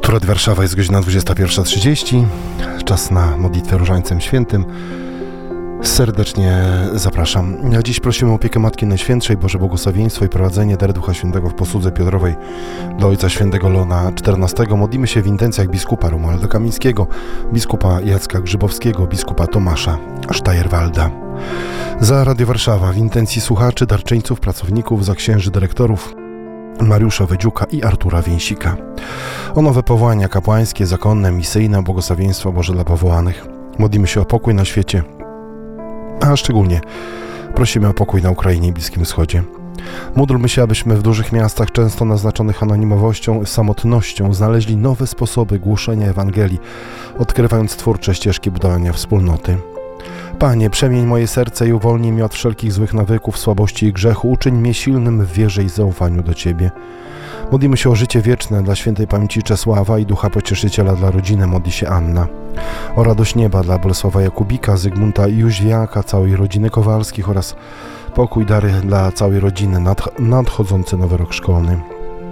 Tu Radio Warszawa, jest godzina 21:30. Czas na modlitwę Różańcem Świętym. Serdecznie zapraszam. Dziś prosimy o opiekę Matki Najświętszej, Boże błogosławieństwo i prowadzenie dar Ducha Świętego w posłudze Piotrowej dla Ojca Świętego Leona XIV. Modlimy się w intencjach biskupa Romualda Kamińskiego, biskupa Jacka Grzybowskiego, biskupa Tomasza Sztajerwalda. Za Radio Warszawa w intencji słuchaczy, darczyńców, pracowników, za księży dyrektorów Mariusza Wedziuka i Artura Więsika. O nowe powołania kapłańskie, zakonne, misyjne, błogosławieństwo Boże dla powołanych. Modlimy się o pokój na świecie, a szczególnie prosimy o pokój na Ukrainie i Bliskim Wschodzie. Módlmy się, abyśmy w dużych miastach, często naznaczonych anonimowością, samotnością, znaleźli nowe sposoby głoszenia Ewangelii, odkrywając twórcze ścieżki budowania wspólnoty. Panie, przemień moje serce i uwolnij mnie od wszelkich złych nawyków, słabości i grzechu. Uczyń mnie silnym w wierze i zaufaniu do Ciebie. Modlimy się o życie wieczne dla świętej pamięci Czesława i ducha pocieszyciela dla rodziny, modli się Anna. O radość nieba dla Bolesława Jakubika, Zygmunta Jóźwiaka, całej rodziny Kowalskich oraz pokój, dary dla całej rodziny, nadchodzący nowy rok szkolny.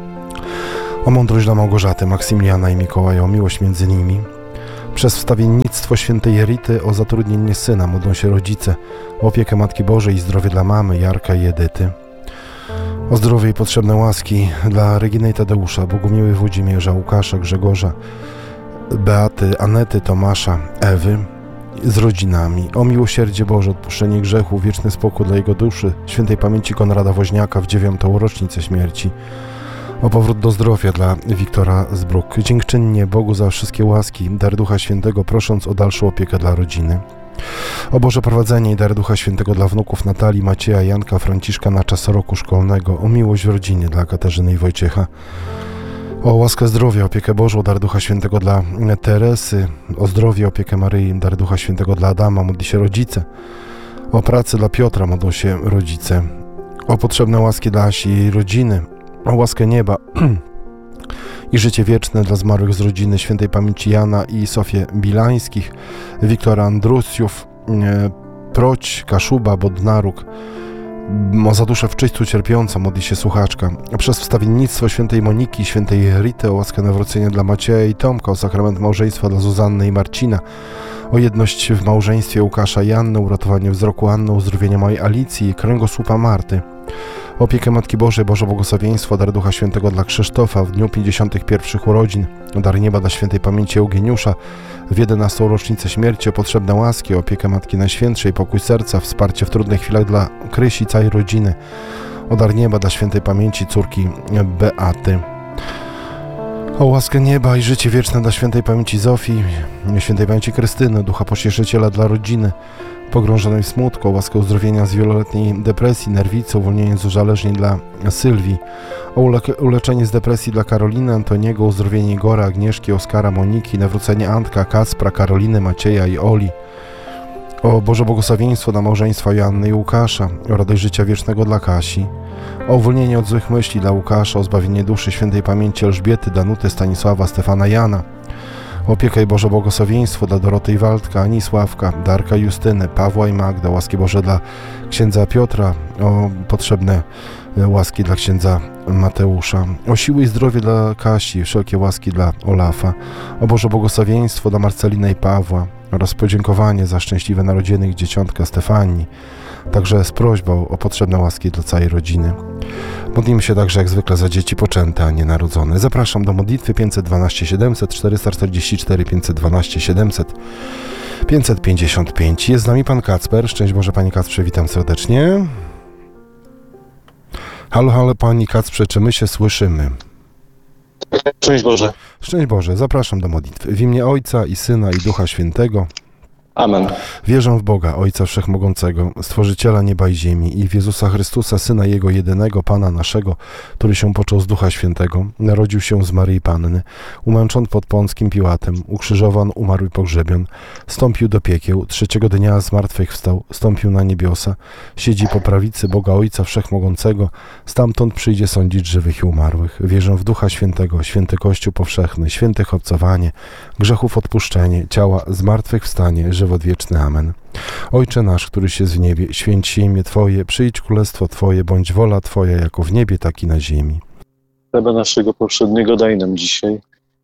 O mądrość dla Małgorzaty, Maksymiliana i Mikołaja, o miłość między nimi. Przez wstawiennictwo świętej Erity o zatrudnienie syna modlą się rodzice, o opiekę Matki Bożej i zdrowie dla mamy Jarka i Edyty. O zdrowie i potrzebne łaski dla Reginy i Tadeusza, Bogumiły, Włodzimierza, Łukasza, Grzegorza, Beaty, Anety, Tomasza, Ewy z rodzinami. O miłosierdzie Boże, odpuszczenie grzechu, wieczny spokój dla jego duszy, świętej pamięci Konrada Woźniaka w 9. rocznicę śmierci. O powrót do zdrowia dla Wiktora z Bruk. Dziękczynnie Bogu za wszystkie łaski, dar Ducha Świętego, prosząc o dalszą opiekę dla rodziny. O Boże prowadzenie i dar Ducha Świętego dla wnuków Natalii, Macieja, Janka, Franciszka na czas roku szkolnego. O miłość w rodzinie dla Katarzyny i Wojciecha. O łaskę zdrowia, opiekę Bożą, dar Ducha Świętego dla Teresy. O zdrowie, opiekę Maryi, dar Ducha Świętego dla Adama, modli się rodzice. O pracy dla Piotra, modlą się rodzice. O potrzebne łaski dla Asi i jej rodziny. O łaskę nieba i życie wieczne dla zmarłych z rodziny świętej pamięci Jana i Sofię Bilańskich, Wiktora Andrusjów, Proć, Kaszuba, Bodnaruk. O za duszę w czyśćcu cierpiąca modli się słuchaczka. Przez wstawiennictwo świętej Moniki, świętej Rity, o łaskę nawrócenia dla Macieja i Tomka, o sakrament małżeństwa dla Zuzanny i Marcina, o jedność w małżeństwie Łukasza i Anny, uratowanie wzroku Anny, uzdrowienia mojej Alicji i kręgosłupa Marty. Opiekę Matki Bożej, Boże błogosławieństwo, dar Ducha Świętego dla Krzysztofa w dniu 51 urodzin, dar nieba dla świętej pamięci Eugeniusza w 11. rocznicę śmierci, o potrzebne łaski, opiekę Matki Najświętszej, pokój serca, wsparcie w trudnych chwilach dla Krysi i całej rodziny, o dar nieba dla świętej pamięci córki Beaty. O łaskę nieba i życie wieczne dla świętej pamięci Zofii, świętej pamięci Krystyny, ducha pocieszyciela dla rodziny pogrążonej w smutku, o łaskę uzdrowienia z wieloletniej depresji, nerwicy, uwolnienie z uzależnień dla Sylwii, o uleczenie z depresji dla Karoliny, Antoniego, uzdrowienie Igora, Agnieszki, Oskara, Moniki, nawrócenie Antka, Kacpra, Karoliny, Macieja i Oli. O Boże błogosławieństwo dla małżeństwa Joanny i Łukasza, o radość życia wiecznego dla Kasi, o uwolnienie od złych myśli dla Łukasza, o zbawienie duszy świętej pamięci Elżbiety, Danuty, Stanisława, Stefana, Jana, o opiekę i Boże błogosławieństwo dla Doroty i Waldka, Anisławka, Darka i Justyny, Pawła i Magda, łaski Boże dla księdza Piotra, o potrzebne łaski dla księdza Mateusza, o siły i zdrowie dla Kasi, wszelkie łaski dla Olafa, o Boże błogosławieństwo dla Marcelina i Pawła oraz podziękowanie za szczęśliwe narodziny ich dzieciątka Stefanii, także z prośbą o potrzebne łaski dla całej rodziny. Modlimy się także jak zwykle za dzieci poczęte, a nie narodzone. Zapraszam do modlitwy 512 700 444 512 700 555. Jest z nami Pan Kacper. Szczęść Boże, Panie Kacprze, witam serdecznie. Halo, halo, Pani Kacprze, czy my się słyszymy? Szczęść Boże. Szczęść Boże, zapraszam do modlitwy. W imię Ojca i Syna i Ducha Świętego. Amen. Wierzę w Boga, Ojca Wszechmogącego, Stworzyciela nieba i ziemi i w Jezusa Chrystusa, Syna Jego jedynego, Pana naszego, który się począł z Ducha Świętego, narodził się z Maryi Panny, umęczon pod Pąckim Piłatem, ukrzyżowan, umarł i pogrzebion, stąpił do piekieł, trzeciego dnia zmartwychwstał, stąpił na niebiosa, siedzi po prawicy Boga Ojca Wszechmogącego, stamtąd przyjdzie sądzić żywych i umarłych. Wierzę w Ducha Świętego, święty Kościół powszechny, świętych obcowanie, grzechów odpuszczenie, ciała zmartwychwstanie, żywot wieczny. Amen. Ojcze nasz, któryś jest w niebie, święć się imię Twoje, przyjdź królestwo Twoje, bądź wola Twoja, jako w niebie, tak i na ziemi. Chleba naszego powszedniego daj nam dzisiaj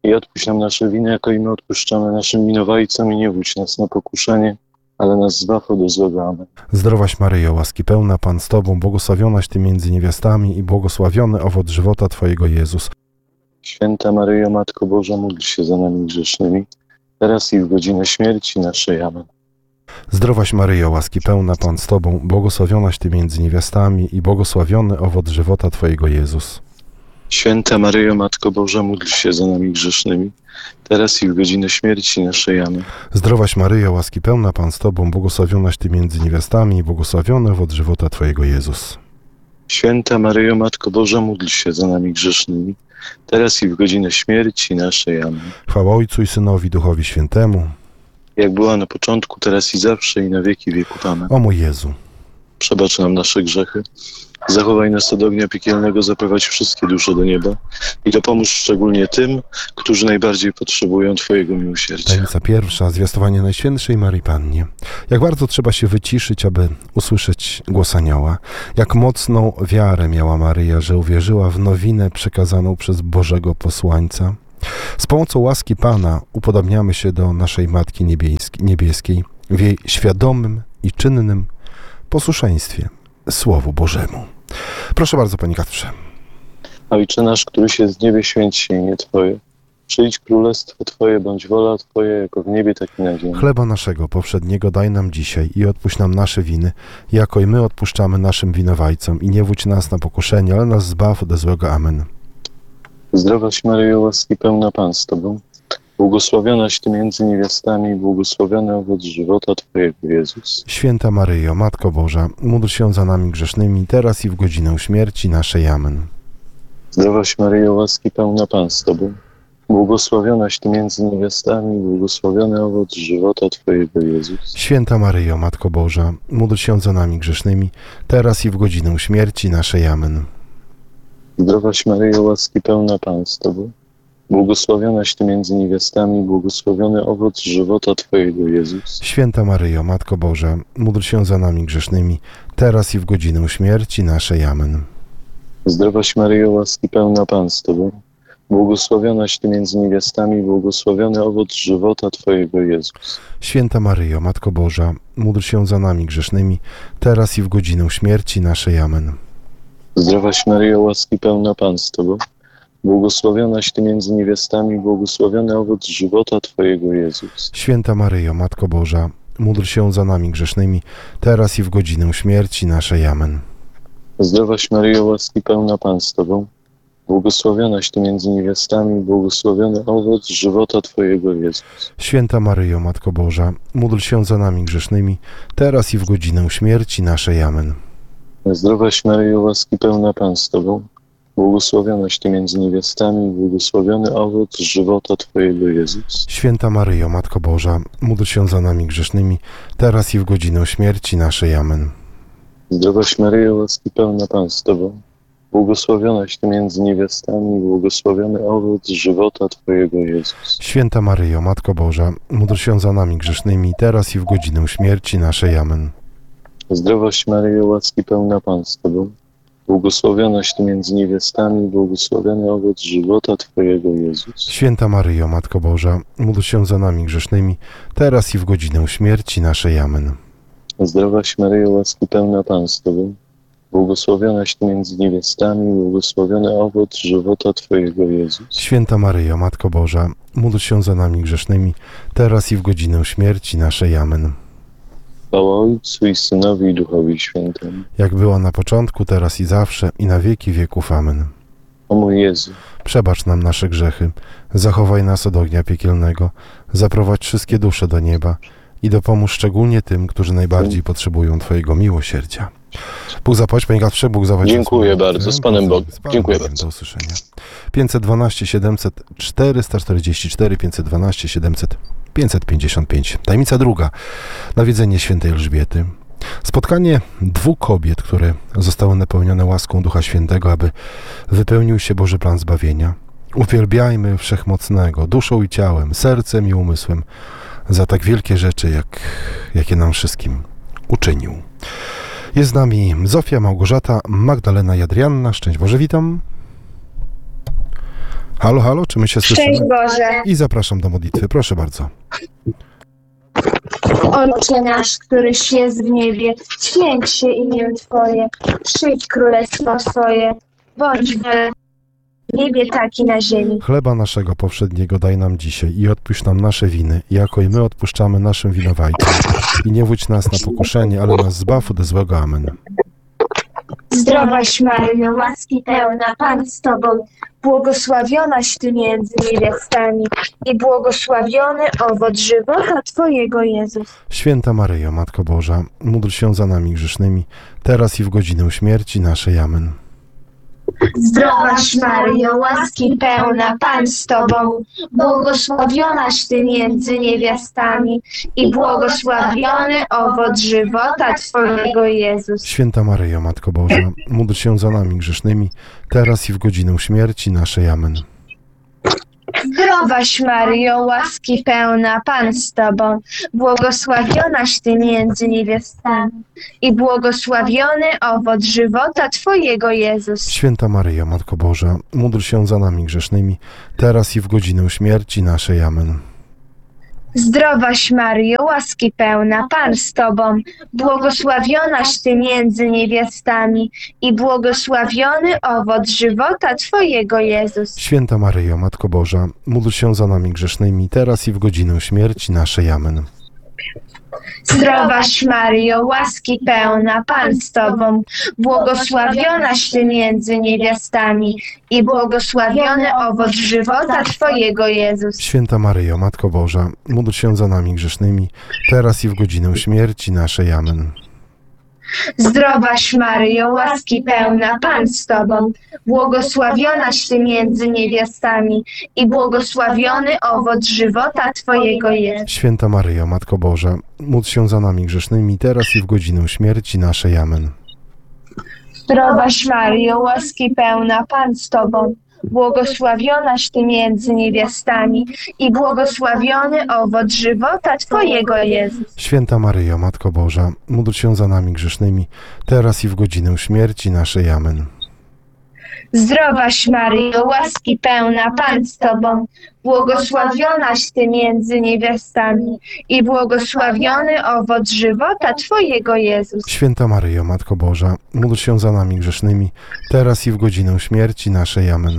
I odpuść nam nasze winy, jako i my odpuszczamy naszym winowajcom, i nie wódź nas na pokuszenie, ale nas zbaw od złego. Amen. Zdrowaś Maryjo, łaski pełna, Pan z Tobą, błogosławionaś Ty między niewiastami i błogosławiony owoc żywota Twojego, Jezus. Święta Maryjo, Matko Boża, módl się za nami grzesznymi, teraz i w godzinę śmierci naszej. Amen. Zdrowaś Maryjo, łaski pełna, Pan z Tobą, błogosławionaś Ty między niewiastami i błogosławiony owoc żywota Twojego, Jezus. Święta Maryjo, Matko Boża, módl się za nami grzesznymi, teraz i w godzinę śmierci naszej. Amen. Zdrowaś Maryjo, łaski pełna, Pan z Tobą, błogosławionaś Ty między niewiastami i błogosławiony owoc żywota Twojego, Jezus. Święta Maryjo, Matko Boża, módl się za nami grzesznymi, teraz i w godzinę śmierci naszej. Amen. Chwała Ojcu i Synowi, Duchowi Świętemu. Jak była na początku, teraz i zawsze, i na wieki wieków. Amen. O mój Jezu, Przebacz nam nasze grzechy, zachowaj nas od ognia piekielnego, zaprowadź wszystkie dusze do nieba i dopomóż szczególnie tym, którzy najbardziej potrzebują Twojego miłosierdzia. tajemnica pierwsza, zwiastowanie Najświętszej Maryi Pannie. Jak bardzo trzeba się wyciszyć, aby usłyszeć głos anioła. Jak mocną wiarę miała Maryja, że uwierzyła w nowinę przekazaną przez Bożego posłańca. Z pomocą łaski Pana upodobniamy się do naszej Matki Niebieskiej w jej świadomym i czynnym posłuszeństwie Słowu Bożemu. Proszę bardzo, Panie Katrze. Ojcze nasz, któryś jest w niebie, święć się imię Twoje. Przyjdź królestwo Twoje, bądź wola Twoja, jako w niebie, tak i na ziemi. Chleba naszego powszedniego daj nam dzisiaj i odpuść nam nasze winy, jako i my odpuszczamy naszym winowajcom. I nie wódź nas na pokuszenie, ale nas zbaw ode złego. Amen. Zdrowaś Maryjo, łaski pełna, Pan z Tobą, błogosławionaś Ty między niewiastami i błogosławiony owoc żywota Twojego, Jezus. Święta Maryjo, Matko Boża, módl się za nami grzesznymi, teraz i w godzinę śmierci naszej. Amen. Zdrowaś Maryjo, łaski pełna, Pan z Tobą, błogosławionaś Ty między niewiastami i błogosławiony owoc żywota Twojego, Jezus. Święta Maryjo, Matko Boża, módl się za nami grzesznymi, teraz i w godzinę śmierci naszej. Amen. Zdrowaś Maryjo, łaski pełna, Pan z Tobą, błogosławionaś Ty między niewiastami i błogosławiony owoc żywota Twojego, Jezus. Święta Maryjo, Matko Boża, módl się za nami grzesznymi, teraz i w godzinę śmierci naszej. Amen. Zdrowaś Maryjo, łaski pełna, Pan z Tobą, błogosławionaś Ty między niewiastami i błogosławiony owoc żywota Twojego, Jezus. Święta Maryjo, Matko Boża, módl się za nami grzesznymi, teraz i w godzinę śmierci naszej. Amen. Zdrowaś Maryjo, łaski pełna, Pan z Tobą, błogosławionaś Ty między niewiastami i błogosławiony owoc żywota Twojego, Jezus. Święta Maryjo, Matko Boża, módl się za nami grzesznymi, teraz i w godzinę śmierci naszej. Amen. Zdrowaś Maryjo, łaski pełna, Pan z Tobą, błogosławionaś Ty między niewiastami i błogosławiony owoc żywota Twojego, Jezus. Święta Maryjo, Matko Boża, módl się za nami grzesznymi, teraz i w godzinę śmierci naszej. Amen. Zdrowaś Maryjo, łaski pełna, Pan z Tobą, błogosławionaś Ty między niewiastami i błogosławiony owoc żywota Twojego, Jezus. Święta Maryjo, Matko Boża, módl się za nami grzesznymi, teraz i w godzinę śmierci naszej. Amen. Zdrowaś Maryjo, łaski pełna, Pan z Tobą, błogosławionaś Ty między niewiastami i błogosławiony owoc żywota Twojego, Jezus. Święta Maryjo, Matko Boża, módl się za nami grzesznymi, teraz i w godzinę śmierci naszej. Amen. Zdrowaś Maryjo, łaski pełna, Pan z Tobą, błogosławionaś Ty między niewiastami i błogosławiony owoc żywota Twojego, Jezus. Święta Maryjo, Matko Boża, módl się za nami grzesznymi, teraz i w godzinę śmierci naszej. Amen. Zdrowaś Maryjo, łaski pełna, Pan z Tobą, błogosławionaś Ty między niewiastami i błogosławiony owoc żywota Twojego, Jezus. Święta Maryjo, Matko Boża, módl się za nami grzesznymi, teraz i w godzinę śmierci naszej. Amen. Chwała Ojcu i Synowi i Duchowi Świętemu. Jak była na początku, teraz i zawsze, i na wieki wieków. Amen. O mój Jezu, Przebacz nam nasze grzechy, zachowaj nas od ognia piekielnego, zaprowadź wszystkie dusze do nieba i dopomóż szczególnie tym, którzy najbardziej potrzebują Twojego miłosierdzia. Bóg zapłać, Panie Katrze, Bóg zapłać. Dziękuję bardzo, z Panem Bogiem. Dziękuję bardzo. Do usłyszenia. 512 700 444 512 700 555. Tajemnica druga. Nawiedzenie świętej Elżbiety. Spotkanie dwóch kobiet, które zostały napełnione łaską Ducha Świętego, aby wypełnił się Boży plan zbawienia. Uwielbiajmy Wszechmocnego duszą i ciałem, sercem i umysłem za tak wielkie rzeczy, jakie nam wszystkim uczynił. Jest z nami Zofia, Małgorzata, Magdalena i Adrianna. Szczęść Boże, witam. Halo, halo, czy my się Szczęść słyszymy? Boże. I zapraszam do modlitwy, proszę bardzo. Ojcze nasz, któryś jest w niebie, święć się imię Twoje, przyjdź królestwo Twoje, bądź wola w niebie, tak i na ziemi. Chleba naszego powszedniego daj nam dzisiaj i odpuść nam nasze winy, jako i my odpuszczamy naszym winowajcom. I nie wódź nas na pokuszenie, ale nas zbaw od złego. Amen. Zdrowaś Maryjo, łaski pełna, Pan z Tobą, błogosławionaś Ty między niewiastami i błogosławiony owoc żywota Twojego, Jezus. Święta Maryjo, Matko Boża, módl się za nami grzesznymi, teraz i w godzinę śmierci naszej. Amen. Zdrowaś Maryjo, łaski pełna, Pan z Tobą, błogosławionaś Ty między niewiastami i błogosławiony owoc żywota Twojego, Jezus. Święta Maryjo, Matko Boża, módl się za nami grzesznymi, teraz i w godzinę śmierci naszej. Amen. Zdrowaś Maryjo, łaski pełna, Pan z Tobą, błogosławionaś Ty między niewiastami i błogosławiony owoc żywota Twojego, Jezus. Święta Maryjo, Matko Boża, módl się za nami grzesznymi, teraz i w godzinę śmierci naszej. Amen. Zdrowaś Maryjo, łaski pełna, Pan z Tobą, błogosławionaś Ty między niewiastami i błogosławiony owoc żywota Twojego, Jezus. Święta Maryjo, Matko Boża, módl się za nami grzesznymi, teraz i w godzinę śmierci naszej. Amen. Zdrowaś Maryjo, łaski pełna, Pan z Tobą, błogosławionaś Ty między niewiastami i błogosławiony owoc żywota Twojego, Jezus. Święta Maryjo, Matko Boża, módl się za nami grzesznymi, teraz i w godzinę śmierci naszej. Amen. Zdrowaś Maryjo, łaski pełna, Pan z Tobą, błogosławionaś Ty między niewiastami i błogosławiony owoc żywota Twojego, Jezus. Święta Maryjo, Matko Boża, módl się za nami grzesznymi, teraz i w godzinę śmierci naszej. Amen. Zdrowaś Maryjo, łaski pełna, Pan z Tobą, błogosławionaś Ty między niewiastami i błogosławiony owoc żywota Twojego, Jezus. Święta Maryjo, Matko Boża, módl się za nami grzesznymi, teraz i w godzinę śmierci naszej. Amen. Zdrowaś Maryjo, łaski pełna, Pan z Tobą, błogosławionaś Ty między niewiastami i błogosławiony owoc żywota Twojego, Jezus. Święta Maryjo, Matko Boża, módl się za nami grzesznymi, teraz i w godzinę śmierci naszej. Amen.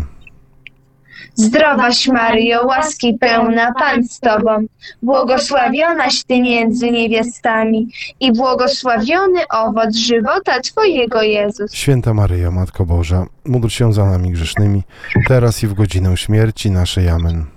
Zdrowaś Maryjo, łaski pełna, Pan z Tobą, błogosławionaś Ty między niewiastami i błogosławiony owoc żywota Twojego, Jezus. Święta Maryjo, Matko Boża, módl się za nami grzesznymi, teraz i w godzinę śmierci naszej. Amen.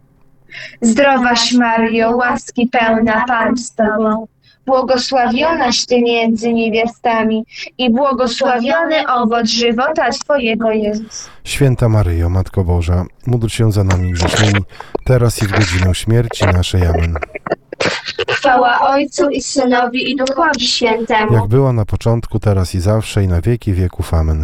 Zdrowaś Maryjo, łaski pełna, Pan z Tobą, błogosławionaś Ty między niewiastami i błogosławiony owoc żywota Twojego, Jezus. Święta Maryjo, Matko Boża, módl się za nami grzesznymi, teraz i w godzinę śmierci naszej. Amen. Chwała Ojcu i Synowi i Duchowi Świętemu. Jak była na początku, teraz i zawsze, i na wieki wieków. Amen.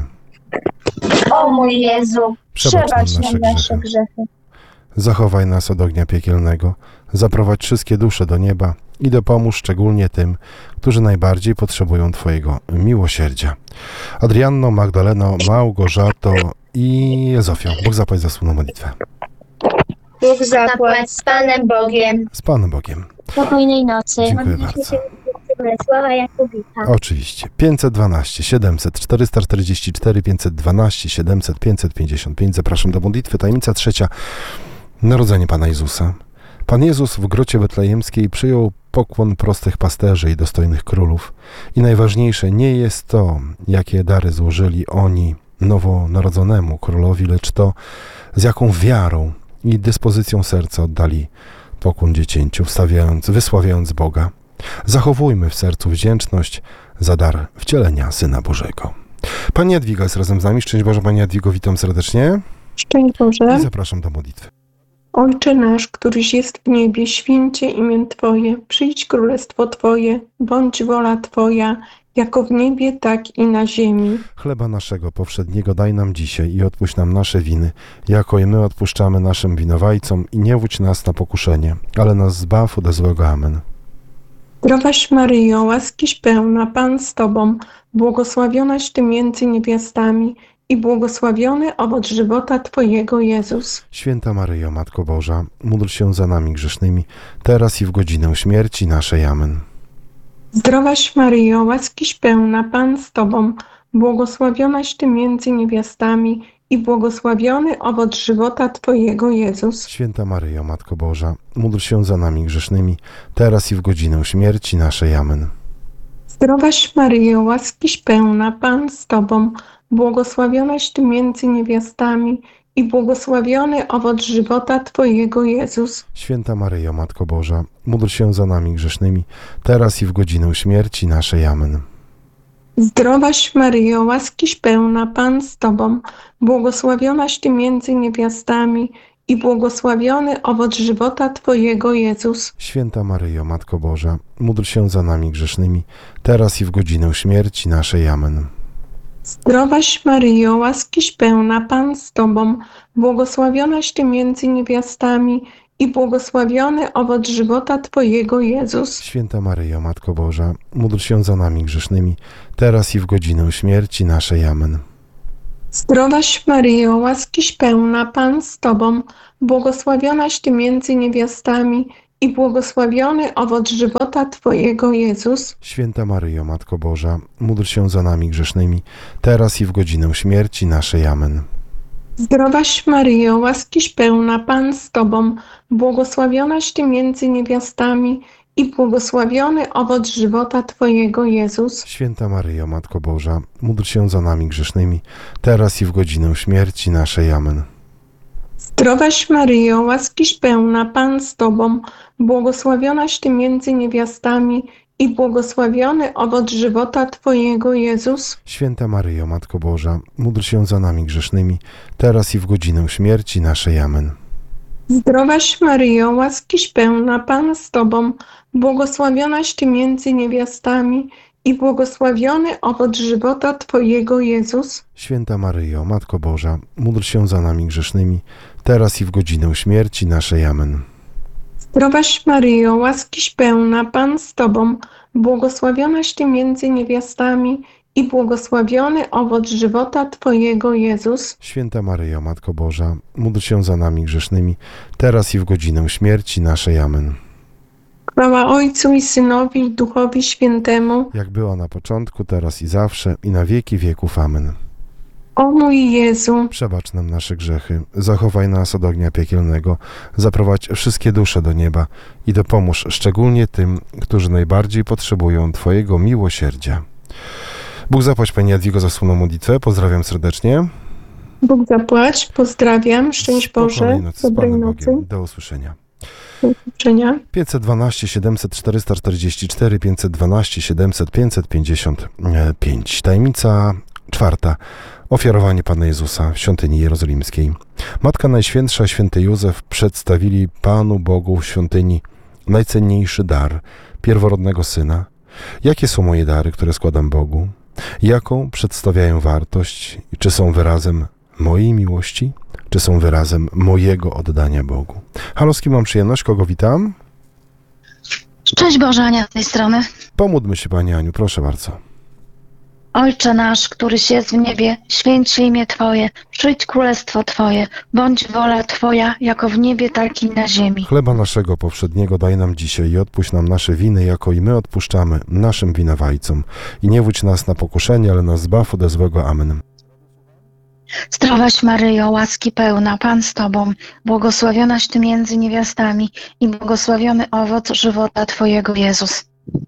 O mój Jezu, Przebacz nam przebacz nam nasze grzechy. Zachowaj nas od ognia piekielnego, zaprowadź wszystkie dusze do nieba i dopomóż szczególnie tym, którzy najbardziej potrzebują Twojego miłosierdzia. Adrianno, Magdaleno, Małgorzato i Zofio, Bóg zapłać za wspólną modlitwę. Bóg zapłać z Panem Bogiem. Z Panem Bogiem. Spokojnej nocy. Dziękuję bardzo. Sława Jakubika. Oczywiście. 512 700 444 512 700 555. Zapraszam do modlitwy. Tajemnica trzecia. Narodzenie Pana Jezusa. Pan Jezus w grocie betlejemskiej przyjął pokłon prostych pasterzy i dostojnych królów. I najważniejsze nie jest to, jakie dary złożyli oni nowonarodzonemu królowi, lecz to, z jaką wiarą i dyspozycją serca oddali pokłon dziecięciu, wysławiając Boga. Zachowujmy w sercu wdzięczność za dar wcielenia Syna Bożego. Pani Jadwiga jest razem z nami. Szczęść Boże, Pani Jadwigo, witam serdecznie Szczęść Boże. i zapraszam do modlitwy. Ojcze nasz, któryś jest w niebie, święcie imię Twoje, przyjdź królestwo Twoje, bądź wola Twoja, jako w niebie, tak i na ziemi. Chleba naszego powszedniego daj nam dzisiaj i odpuść nam nasze winy, jako i my odpuszczamy naszym winowajcom i nie wódź nas na pokuszenie, ale nas zbaw ode złego. Amen. Zdrowaś Maryjo, łaskiś pełna, Pan z Tobą, błogosławionaś Ty między niewiastami i i błogosławiony owoc żywota Twojego, Jezus. Święta Maryjo, Matko Boża, módl się za nami grzesznymi, teraz i w godzinę śmierci naszej. Amen. Zdrowaś Maryjo, łaskiś pełna, Pan z Tobą, błogosławionaś Ty między niewiastami i błogosławiony owoc żywota Twojego, Jezus. Święta Maryjo, Matko Boża, módl się za nami grzesznymi, teraz i w godzinę śmierci naszej. Amen. Zdrowaś Maryjo, łaskiś pełna, Pan z Tobą, błogosławionaś Ty między niewiastami i błogosławiony owoc żywota Twojego, Jezus. Święta Maryjo, Matko Boża, módl się za nami grzesznymi, teraz i w godzinę śmierci naszej. Amen. Zdrowaś Maryjo, łaskiś pełna, Pan z Tobą, błogosławionaś Ty między niewiastami i błogosławiony owoc żywota Twojego, Jezus. Święta Maryjo, Matko Boża, módl się za nami grzesznymi, teraz i w godzinę śmierci naszej. Amen. Zdrowaś Maryjo, łaskiś pełna, Pan z Tobą, błogosławionaś Ty między niewiastami i błogosławiony owoc żywota Twojego, Jezus. Święta Maryjo, Matko Boża, módl się za nami grzesznymi, teraz i w godzinę śmierci naszej. Amen. Zdrowaś Maryjo, łaskiś pełna, Pan z Tobą, błogosławionaś Ty między niewiastami i błogosławiony owoc żywota Twojego, Jezus. Święta Maryjo, Matko Boża, módl się za nami grzesznymi, teraz i w godzinę śmierci naszej. Amen. Zdrowaś Maryjo, łaskiś pełna, Pan z Tobą, błogosławionaś Ty między niewiastami i błogosławiony owoc żywota Twojego, Jezus. Święta Maryjo, Matko Boża, módl się za nami grzesznymi, teraz i w godzinę śmierci naszej. Amen. Zdrowaś Maryjo, łaskiś pełna, Pan z Tobą, błogosławionaś Ty między niewiastami i błogosławiony owoc żywota Twojego, Jezus. Święta Maryjo, Matko Boża, módl się za nami grzesznymi, teraz i w godzinę śmierci naszej. Amen. Zdrowaś Maryjo, łaskiś pełna, Pan z Tobą, błogosławionaś Ty między niewiastami i błogosławiony owoc żywota Twojego, Jezus. Święta Maryjo, Matko Boża, módl się za nami grzesznymi, teraz i w godzinę śmierci naszej. Amen. Zdrowaś Maryjo, łaskiś pełna, Pan z Tobą, błogosławionaś Ty między niewiastami i błogosławiony owoc żywota Twojego, Jezus. Święta Maryjo, Matko Boża, módl się za nami grzesznymi, teraz i w godzinę śmierci naszej. Amen. Chwała Ojcu i Synowi i Duchowi Świętemu. Jak była na początku, teraz i zawsze, i na wieki wieków. Amen. O mój Jezu, Przebacz nam nasze grzechy, zachowaj nas od ognia piekielnego, zaprowadź wszystkie dusze do nieba i dopomóż szczególnie tym, którzy najbardziej potrzebują Twojego miłosierdzia. Bóg zapłać Pani Jadwigo za wspólną modlitwę. Pozdrawiam serdecznie. Bóg zapłać, pozdrawiam, szczęść Boże, Spokojnej nocy, z dobrej Panem nocy, Bogiem. Do usłyszenia. do zobaczenia. 512 700 444 512 700 555. Tajemnica czwarta. Ofiarowanie Pana Jezusa w świątyni jerozolimskiej. Matka Najświętsza, święty Józef przedstawili Panu Bogu w świątyni najcenniejszy dar, pierworodnego Syna. Jakie są moje dary, które składam Bogu? Jaką przedstawiają wartość? Czy są wyrazem mojej miłości? Czy są wyrazem mojego oddania Bogu? Halo, z kim mam przyjemność? Kogo witam? Cześć Boże, Ania z tej strony. Pomódlmy się, Pani Aniu, proszę bardzo. Ojcze nasz, któryś jest w niebie, święć się imię Twoje, przyjdź królestwo Twoje, bądź wola Twoja, jako w niebie, tak i na ziemi. Chleba naszego powszedniego daj nam dzisiaj i odpuść nam nasze winy, jako i my odpuszczamy naszym winowajcom. I nie wódź nas na pokuszenie, ale nas zbaw ode złego. Amen. Zdrowaś Maryjo, łaski pełna, Pan z Tobą, błogosławionaś Ty między niewiastami i błogosławiony owoc żywota Twojego, Jezus.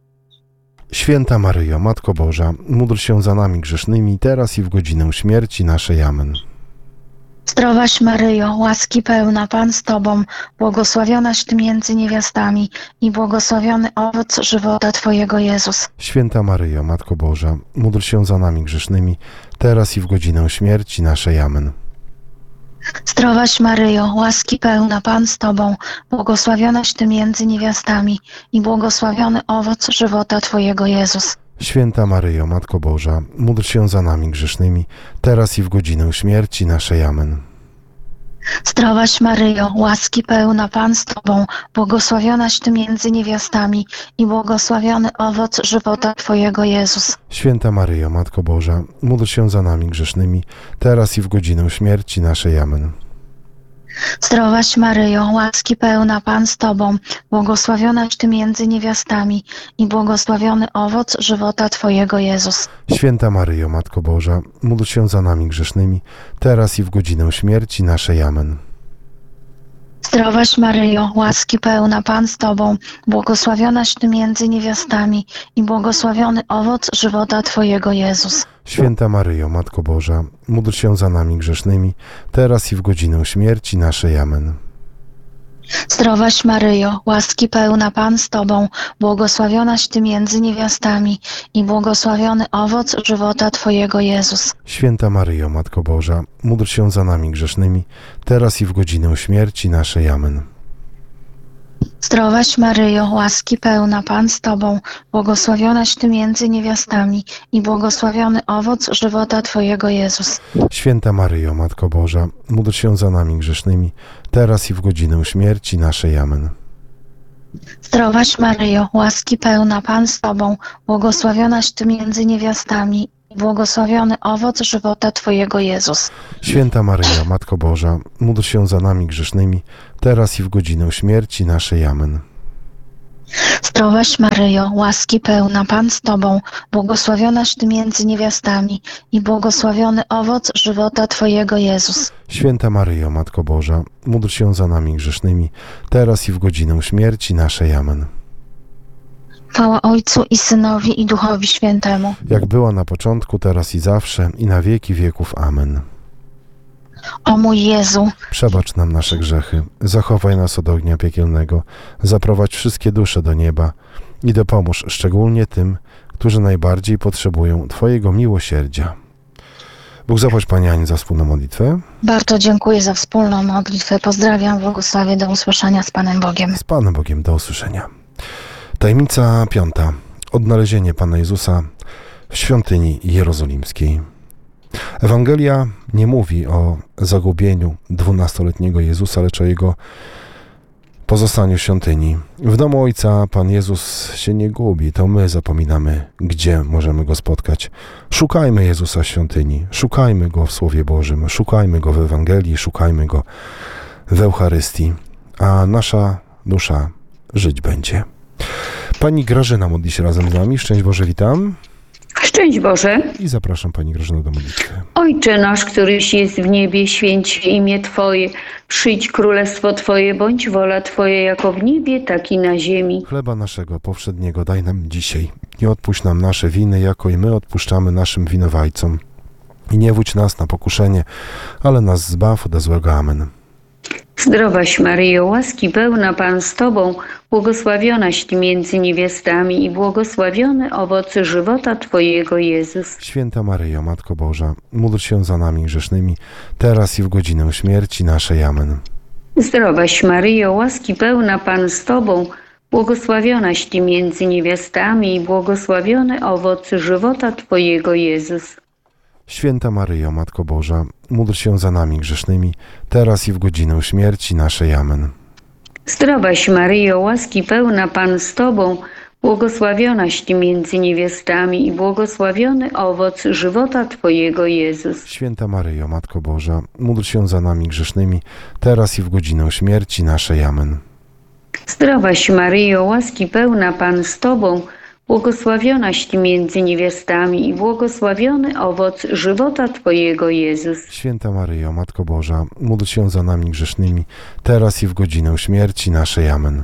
Święta Maryjo, Matko Boża, módl się za nami grzesznymi, teraz i w godzinę śmierci naszej. Amen. Zdrowaś Maryjo, łaski pełna, Pan z Tobą, błogosławionaś Ty między niewiastami i błogosławiony owoc żywota Twojego, Jezus. Święta Maryjo, Matko Boża, módl się za nami grzesznymi, teraz i w godzinę śmierci naszej. Amen. Zdrowaś Maryjo, łaski pełna, Pan z Tobą, błogosławionaś Ty między niewiastami i błogosławiony owoc żywota Twojego, Jezus. Święta Maryjo, Matko Boża, módl się za nami grzesznymi, teraz i w godzinę śmierci naszej. Amen. Zdrowaś Maryjo, łaski pełna Pan z Tobą, błogosławionaś Ty między niewiastami i błogosławiony owoc żywota Twojego Jezus. Święta Maryjo, Matko Boża, módl się za nami grzesznymi, teraz i w godzinę śmierci naszej. Amen. Zdrowaś Maryjo, łaski pełna Pan z Tobą, błogosławionaś Ty między niewiastami i błogosławiony owoc żywota Twojego Jezus. Święta Maryjo, Matko Boża, módl się za nami grzesznymi, teraz i w godzinę śmierci naszej. Amen. Zdrowaś Maryjo, łaski pełna Pan z Tobą, błogosławionaś Ty między niewiastami i błogosławiony owoc żywota Twojego Jezus. Święta Maryjo, Matko Boża, módl się za nami grzesznymi, teraz i w godzinę śmierci naszej. Amen. Zdrowaś Maryjo, łaski pełna Pan z Tobą, błogosławionaś Ty między niewiastami i błogosławiony owoc żywota Twojego Jezus. Święta Maryjo, Matko Boża, módl się za nami grzesznymi, teraz i w godzinę śmierci naszej. Amen. Zdrowaś Maryjo, łaski pełna Pan z Tobą, błogosławionaś Ty między niewiastami i błogosławiony owoc żywota Twojego Jezus. Święta Maryjo, Matko Boża, módl się za nami grzesznymi, teraz i w godzinę śmierci naszej. Amen. Zdrowaś Maryjo, łaski pełna Pan z Tobą, błogosławionaś Ty między niewiastami i błogosławiony owoc żywota Twojego Jezus. Święta Maryjo, Matko Boża, módl się za nami grzesznymi, teraz i w godzinę śmierci naszej. Amen. Zdrowaś Maryjo, łaski pełna Pan z Tobą, błogosławionaś Ty między niewiastami i błogosławiony owoc żywota Twojego Jezus. Święta Maryjo, Matko Boża, módl się za nami grzesznymi, teraz i w godzinę śmierci naszej. Amen. Chwała Ojcu i Synowi i Duchowi Świętemu. Jak była na początku, teraz i zawsze, i na wieki wieków. Amen. O mój Jezu, Przebacz nam nasze grzechy, zachowaj nas od ognia piekielnego, zaprowadź wszystkie dusze do nieba i dopomóż szczególnie tym, którzy najbardziej potrzebują Twojego miłosierdzia. Bóg zapłać Pani Ani za wspólną modlitwę. bardzo dziękuję za wspólną modlitwę. Pozdrawiam, błogosławię, do usłyszenia z Panem Bogiem. Z Panem Bogiem, do usłyszenia. Tajemnica 5. Odnalezienie Pana Jezusa w świątyni jerozolimskiej. Ewangelia nie mówi o zagubieniu 12-letniego Jezusa, lecz o Jego pozostaniu w świątyni. W domu Ojca Pan Jezus się nie gubi, to my zapominamy, gdzie możemy Go spotkać. Szukajmy Jezusa w świątyni, szukajmy Go w Słowie Bożym, szukajmy Go w Ewangelii, szukajmy Go w Eucharystii, a nasza dusza żyć będzie. Pani Grażyna modli się razem z nami. Szczęść Boże, witam. Szczęść Boże. I zapraszam Pani Grażynę do modlitwy. Ojcze nasz, któryś jest w niebie, święć się imię Twoje. Przyjdź królestwo Twoje, bądź wola Twoja jako w niebie, tak i na ziemi. Chleba naszego powszedniego daj nam dzisiaj. Nie odpuść nam nasze winy, jako i my odpuszczamy naszym winowajcom. I nie wódź nas na pokuszenie, ale nas zbaw ode złego. Amen. Zdrowaś Maryjo, łaski pełna Pan z Tobą, błogosławionaś Ty między niewiastami i błogosławiony owoc żywota Twojego Jezus. Święta Maryjo, Matko Boża, módl się za nami grzesznymi, teraz i w godzinę śmierci naszej. Amen. Zdrowaś Maryjo, łaski pełna Pan z Tobą, błogosławionaś Ty między niewiastami i błogosławiony owoc żywota Twojego Jezus. Święta Maryjo, Matko Boża, módl się za nami grzesznymi, teraz i w godzinę śmierci naszej. Amen. Zdrowaś Maryjo, łaski pełna Pan z Tobą, błogosławionaś Ty między niewiastami i błogosławiony owoc żywota Twojego Jezus. Święta Maryjo, Matko Boża, módl się za nami grzesznymi, teraz i w godzinę śmierci naszej. Amen. Zdrowaś Maryjo, łaski pełna Pan z Tobą, błogosławionaś Ty między niewiastami i błogosławiony owoc żywota Twojego Jezus. Święta Maryjo, Matko Boża, módl się za nami grzesznymi, teraz i w godzinę śmierci naszej. Amen.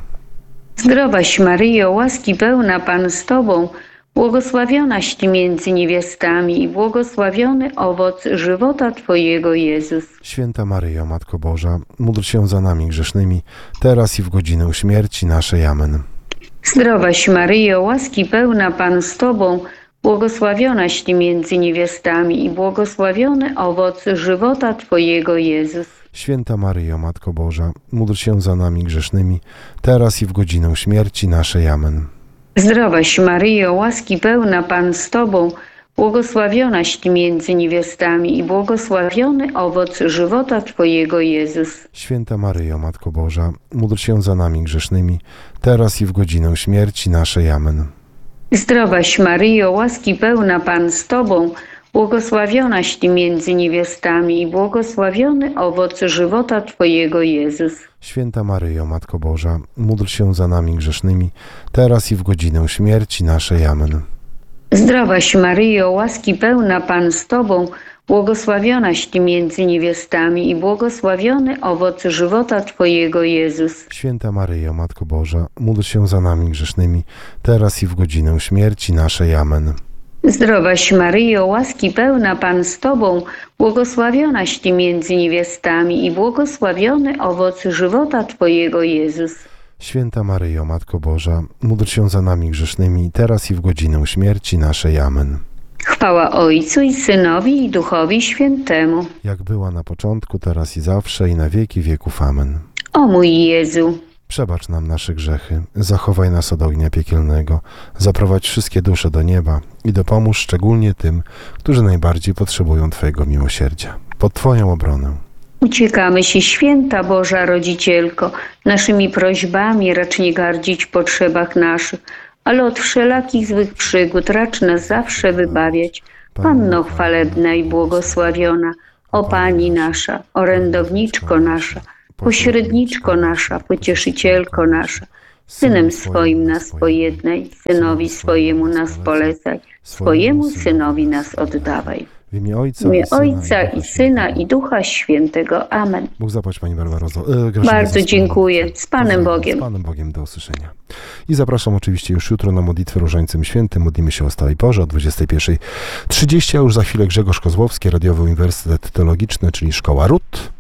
Zdrowaś Maryjo, łaski pełna Pan z Tobą, błogosławionaś Ty między niewiastami i błogosławiony owoc żywota Twojego Jezus. Święta Maryjo, Matko Boża, módl się za nami grzesznymi, teraz i w godzinę śmierci naszej. Amen. Zdrowaś Maryjo, łaski pełna Pan z Tobą, błogosławionaś Ty między niewiastami i błogosławiony owoc żywota Twojego Jezus. Święta Maryjo, Matko Boża, módl się za nami grzesznymi, teraz i w godzinę śmierci naszej. Amen. Zdrowaś Maryjo, łaski pełna Pan z Tobą, błogosławionaś Ty między niewiastami i błogosławiony owoc żywota Twojego, Jezus. Święta Maryjo, Matko Boża, módl się za nami grzesznymi, teraz i w godzinę śmierci naszej. Amen. Zdrowaś Maryjo, łaski pełna Pan z Tobą, błogosławionaś Ty między niewiastami i błogosławiony owoc żywota Twojego, Jezus. Święta Maryjo, Matko Boża, módl się za nami grzesznymi, teraz i w godzinę śmierci naszej. Amen. Zdrowaś Maryjo, łaski pełna Pan z Tobą, błogosławionaś Ty między niewiastami i błogosławiony owoc żywota Twojego, Jezus. Święta Maryjo, Matko Boża, módl się za nami grzesznymi, teraz i w godzinę śmierci naszej. Amen. Zdrowaś Maryjo, łaski pełna Pan z Tobą, błogosławionaś Ty między niewiastami i błogosławiony owoc żywota Twojego, Jezus. Święta Maryjo, Matko Boża, módl się za nami grzesznymi, teraz i w godzinę śmierci naszej. Amen. Chwała Ojcu i Synowi i Duchowi Świętemu. Jak była na początku, teraz i zawsze, i na wieki wieków. Amen. O mój Jezu, Przebacz nam nasze grzechy, zachowaj nas od ognia piekielnego, zaprowadź wszystkie dusze do nieba i dopomóż szczególnie tym, którzy najbardziej potrzebują Twojego miłosierdzia. Pod Twoją obronę. uciekamy Ci, Święta Boża Rodzicielko, naszymi prośbami racz nie gardzić w potrzebach naszych, ale od wszelakich złych przygód racz nas zawsze wybawiać. Panno chwalebna i błogosławiona, o Pani nasza, orędowniczko nasza, pośredniczko nasza, pocieszycielko nasza, Synem swoim nas pojednaj, Synowi swojemu nas polecaj, swojemu Synowi nas oddawaj. W imię Ojca, W imię Ojca i Syna i Ducha Świętego. Amen. Bóg zapłać Pani Barbaro. Bardzo dziękuję. Z Panem Bogiem. Z Panem Bogiem, do usłyszenia. I zapraszam oczywiście już jutro na modlitwę Różańcem Świętym. Modlimy się o stałej porze o 21:30, a już za chwilę Grzegorz Kozłowski, Radiowy Uniwersytet Teologiczny, czyli Szkoła RUT.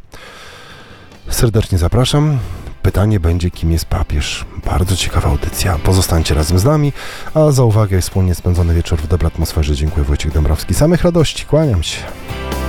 Serdecznie zapraszam. Pytanie będzie, kim jest papież. Bardzo ciekawa audycja. Pozostańcie razem z nami, a za uwagę i wspólnie spędzony wieczór w dobrej atmosferze dziękuję. Wojciech Dąbrowski. Samych radości. Kłaniam się.